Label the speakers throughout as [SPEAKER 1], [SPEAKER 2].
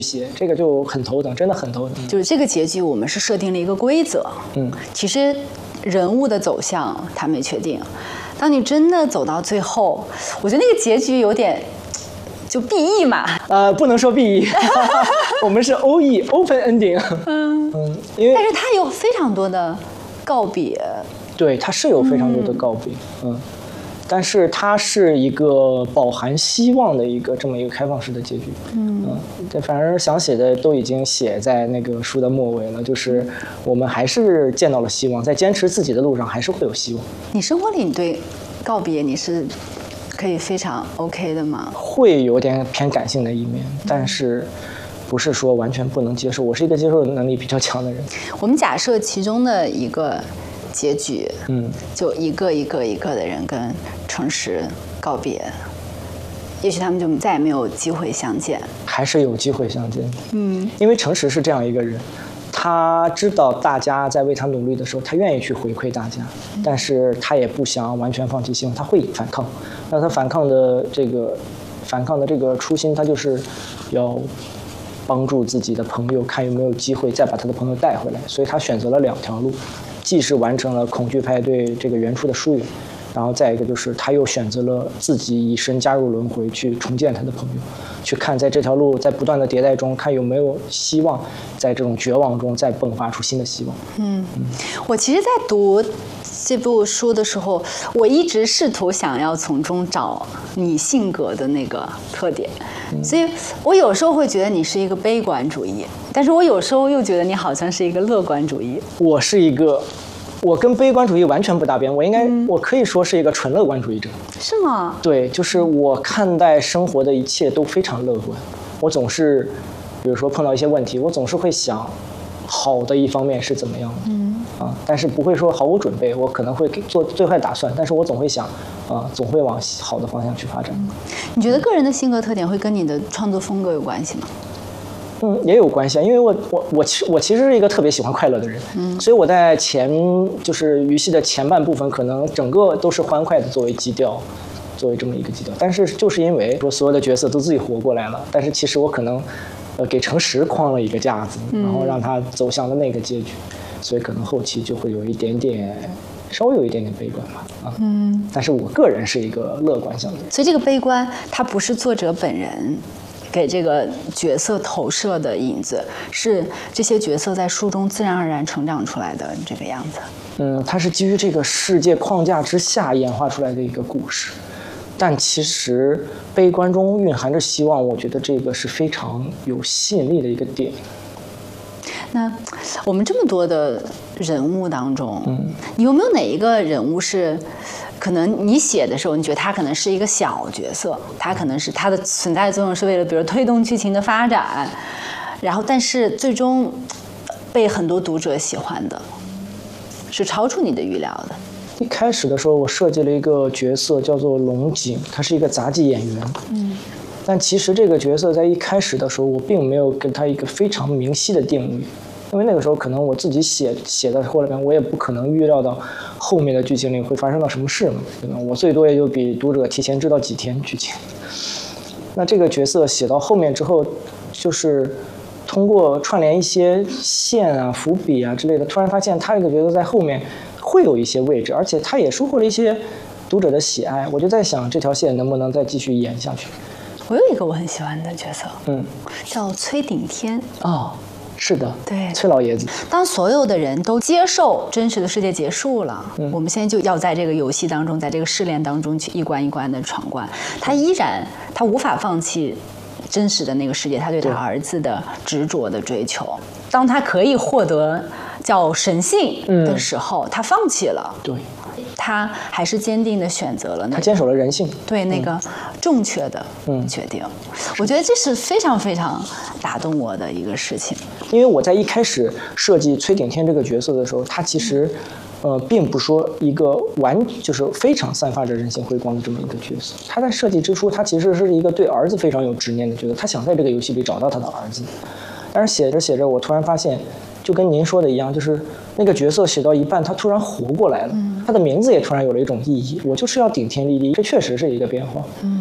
[SPEAKER 1] 写，这个就很头疼，真的很头疼。
[SPEAKER 2] 就是这个结局，我们是设定了一个规则，其实人物的走向他没确定。当你真的走到最后，我觉得那个结局有点就 BE 嘛，
[SPEAKER 1] 不能说 BE， 我们是 OE open ending。因为
[SPEAKER 2] 但是它有非常多的告别，
[SPEAKER 1] 对，它是有非常多的告别，但是它是一个饱含希望的这么一个开放式的结局。对，反正想写的都已经写在那个书的末尾了，就是我们还是见到了希望，在坚持自己的路上还是会有希望。
[SPEAKER 2] 你生活里你对告别你是可以非常 OK 的吗？
[SPEAKER 1] 会有点偏感性的一面，但是不是说完全不能接受，我是一个接受能力比较强的人。
[SPEAKER 2] 我们假设其中的一个结局，就一个的人跟诚实告别，也许他们就再也没有机会相见。
[SPEAKER 1] 还是有机会相见，因为诚实是这样一个人，他知道大家在为他努力的时候，他愿意去回馈大家，但是他也不想完全放弃希望，他会反抗。那他反抗的这个初心，他就是要帮助自己的朋友，看有没有机会再把他的朋友带回来。所以他选择了2条路，既是完成了恐惧派对这个原初的疏远，然后再一个就是他又选择了自己以身加入轮回，去重建他的朋友，去看在这条路在不断的迭代中，看有没有希望在这种绝望中再迸发出新的希望。
[SPEAKER 2] 我其实在读这部书的时候，我一直试图想要从中找你性格的那个特点，所以我有时候会觉得你是一个悲观主义，但是我有时候又觉得你好像是一个乐观主义。
[SPEAKER 1] 我跟悲观主义完全不搭边，我可以说是一个纯乐观主义者。
[SPEAKER 2] 是吗？
[SPEAKER 1] 对，就是我看待生活的一切都非常乐观。我总是，比如说碰到一些问题，我总是会想，好的一方面是怎么样的，但是不会说毫无准备，我可能会做最坏打算，但是我总会想，总会往好的方向去发展。
[SPEAKER 2] 你觉得个人的性格特点会跟你的创作风格有关系吗？
[SPEAKER 1] 也有关系啊，因为我其实是一个特别喜欢快乐的人，所以我在就是语系的前半部分，可能整个都是欢快的作为基调，作为这么一个基调。但是就是因为说所有的角色都自己活过来了，但是其实我可能给诚实框了一个架子，然后让他走向了那个结局，所以可能后期就会有一点点。稍微有一点点悲观吧，但是我个人是一个乐观向的人。
[SPEAKER 2] 所以这个悲观，它不是作者本人给这个角色投射的影子，是这些角色在书中自然而然成长出来的这个样子。
[SPEAKER 1] 它是基于这个世界框架之下演化出来的一个故事，但其实悲观中蕴含着希望，我觉得这个是非常有吸引力的一个点。
[SPEAKER 2] 那我们这么多的人物当中，你有没有哪一个人物是可能你写的时候，你觉得他可能是一个小角色，他可能是他的存在作用是为了比如推动剧情的发展，然后但是最终被很多读者喜欢的，是超出你的预料的？
[SPEAKER 1] 一开始的时候，我设计了一个角色叫做龙井，他是一个杂技演员。但其实这个角色在一开始的时候，我并没有给他一个非常明晰的定位，因为那个时候可能我自己写的后面，我也不可能预料到后面的剧情里会发生到什么事嘛，对吧？我最多也就比读者提前知道几天剧情。那这个角色写到后面之后，就是通过串联一些线啊、伏笔啊之类的，突然发现他这个角色在后面会有一些位置，而且他也收获了一些读者的喜爱。我就在想这条线能不能再继续演下去。
[SPEAKER 2] 我有一个我很喜欢的角色，叫崔顶天。
[SPEAKER 1] 是的，
[SPEAKER 2] 对，
[SPEAKER 1] 崔老爷子。
[SPEAKER 2] 当所有的人都接受真实的世界结束了，我们现在就要在这个游戏当中，在这个试炼当中去一关一关的闯关。他无法放弃真实的那个世界，他对他儿子的执着的追求。当他可以获得叫神性的时候，他放弃了。
[SPEAKER 1] 对。
[SPEAKER 2] 他还是坚定地选择了他
[SPEAKER 1] 坚守了人性，
[SPEAKER 2] 对那个正确的决定。我觉得这是非常非常打动我的一个事情。
[SPEAKER 1] 因为我在一开始设计崔顶天这个角色的时候，他其实并不说一个就是非常散发着人性辉光的这么一个角色。他在设计之初，他其实是一个对儿子非常有执念的角色，他想在这个游戏里找到他的儿子。但是写着写着，我突然发现，就跟您说的一样，就是那个角色写到一半，他突然活过来了，他的名字也突然有了一种意义。我就是要顶天立地，这确实是一个变化。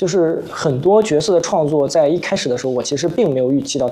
[SPEAKER 1] 就是很多角色的创作在一开始的时候，我其实并没有预期到